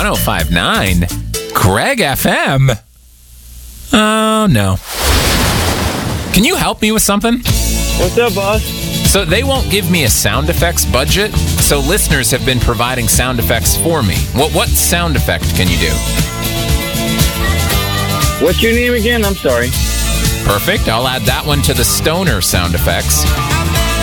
1059 Greg FM. Oh, no. Can you help me with something? What's up, boss? So they won't give me a sound effects budget, so listeners have been providing sound effects for me. What sound effect can you do? What's your name again? I'm sorry. Perfect. I'll add that one to the stoner sound effects.